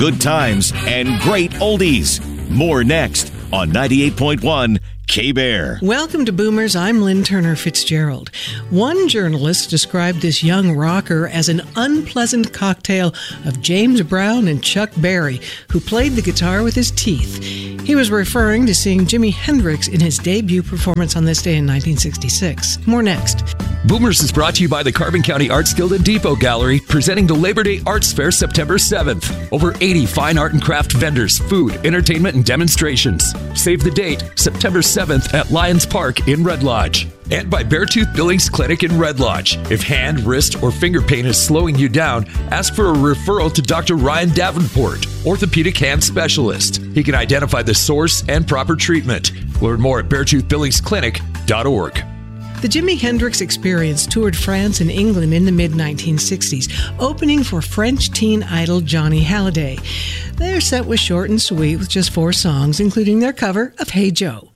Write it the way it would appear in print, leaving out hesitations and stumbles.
good times, and great oldies. More next on 98.1 K-Bear. Welcome to Boomers. I'm Lynn Turner Fitzgerald. One journalist described this young rocker as an unpleasant cocktail of James Brown and Chuck Berry, who played the guitar with his teeth. He was referring to seeing Jimi Hendrix in his debut performance on this day in 1966. More next. Boomers is brought to you by the Carbon County Arts Guild and Depot Gallery, presenting the Labor Day Arts Fair September 7th. Over 80 fine art and craft vendors, food, entertainment, and demonstrations. Save the date, September 7th at Lions Park in Red Lodge. And by Beartooth Billings Clinic in Red Lodge. If hand, wrist, or finger pain is slowing you down, ask for a referral to Dr. Ryan Davenport, orthopedic hand specialist. He can identify the source and proper treatment. Learn more at beartoothbillingsclinic.org. The Jimi Hendrix Experience toured France and England in the mid-1960s, opening for French teen idol Johnny Hallyday. Their set was short and sweet with just 4 songs, including their cover of Hey Joe.